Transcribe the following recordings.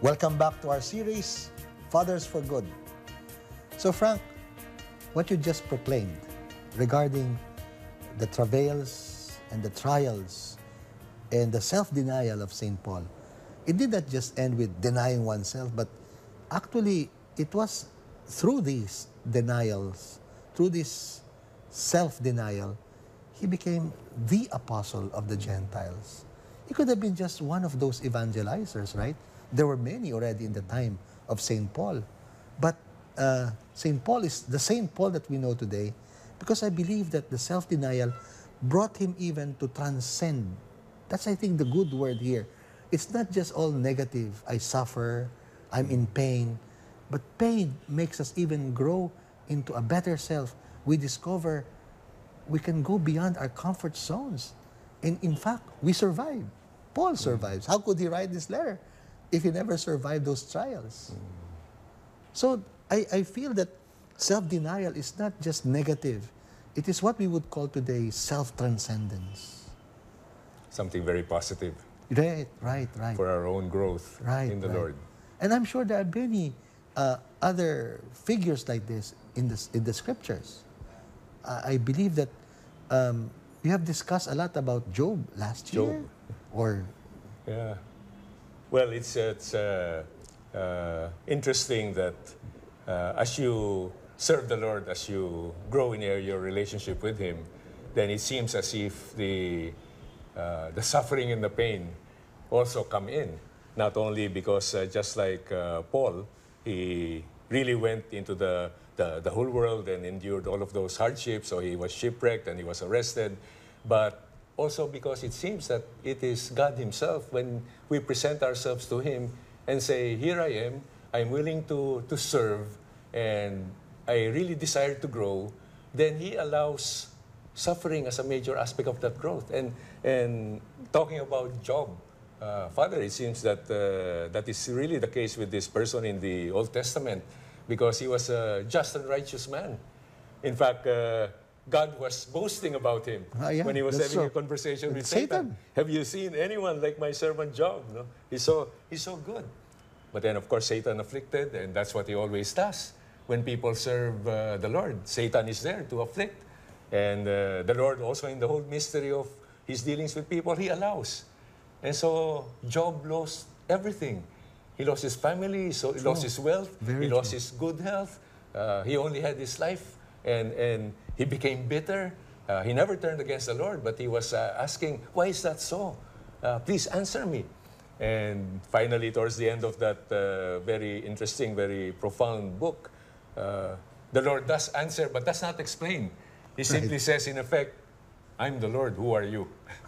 Welcome back to our series, Fathers for Good. So Frank, what you just proclaimed regarding the travails and the trials and the self-denial of St. Paul, it did not just end with denying oneself, but actually it was through these denials, through this self-denial, he became the apostle of the Gentiles. He could have been just one of those evangelizers, right? There were many already in the time of St. Paul. But St. Paul is the St. Paul that we know today because I believe that the self-denial brought him even to transcend. That's, I think, the good word here. It's not just all negative. I suffer, I'm in pain. But pain makes us even grow into a better self. We discover we can go beyond our comfort zones. And in fact, we survive. Paul survives. How could he write this letter if he never survived those trials? So I feel that self-denial is not just negative. It is what we would call today self-transcendence. Something very positive. Right. For our own growth in the Lord. And I'm sure there are many other figures like this in the scriptures. I believe that we have discussed a lot about Job last year. Yeah. Well, it's interesting that as you serve the Lord, as you grow in your relationship with Him, then it seems as if the suffering and the pain also come in. Not only because just like Paul, he really went into the whole world and endured all of those hardships, so he was shipwrecked and he was arrested, but also because it seems that it is God Himself when we present ourselves to Him and say, here I am, I'm willing to serve, and I really desire to grow, then He allows suffering as a major aspect of that growth. And talking about Job, Father, it seems that that is really the case with this person in the Old Testament, because he was a just and righteous man. In fact, God was boasting about him when he was having a conversation with Satan. Have you seen anyone like my servant Job? No? He's so good. But then, of course, Satan afflicted, and that's what he always does. When people serve the Lord, Satan is there to afflict. And the Lord also, in the whole mystery of His dealings with people, He allows. And so Job lost everything. He lost his family, so he lost his wealth, he lost his good health. He only had his life, and he became bitter. He never turned against the Lord, but he was asking, why is that so? Please answer me. And finally, towards the end of that very interesting, very profound book, the Lord does answer, but does not explain. He simply says, in effect, I'm the Lord, who are you?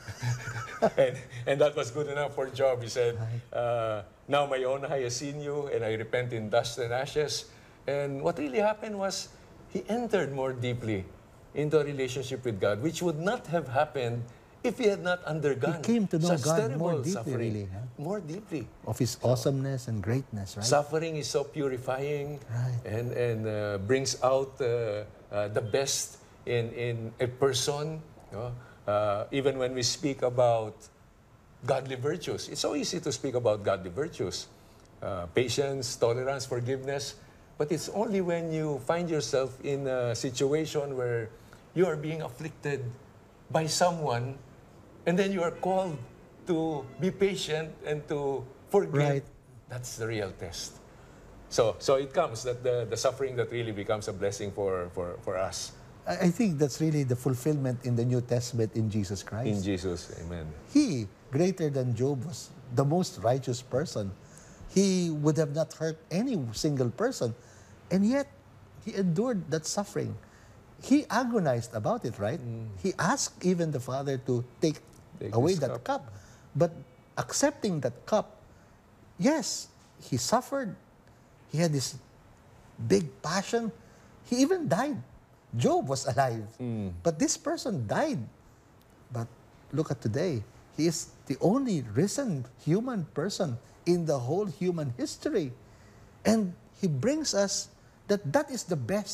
and that was good enough for Job. He said, now my own eye has seen you, and I repent in dust and ashes. And what really happened was he entered more deeply into a relationship with God, which would not have happened if he had not undergone he came to know such God terrible more deeply, suffering. really, More deeply. Of His awesomeness and greatness, right? Suffering is so purifying and brings out the best in a person. You know? Even when we speak about godly virtues, it's so easy to speak about godly virtues. Patience, tolerance, forgiveness. But it's only when you find yourself in a situation where you are being afflicted by someone, and then you are called to be patient and to forgive. That's the real test. So it comes that the suffering that really becomes a blessing for us. I think that's really the fulfillment in the New Testament in Jesus Christ. In Jesus, amen. He, greater than Job, was the most righteous person. He would have not hurt any single person. And yet, he endured that suffering. He agonized about it, right? He asked even the Father to take away that cup. But accepting that cup, yes, he suffered. He had this big passion. He even died. Job was alive. But this person died. But look at today. He is the only risen human person in the whole human history. And he brings us that is the best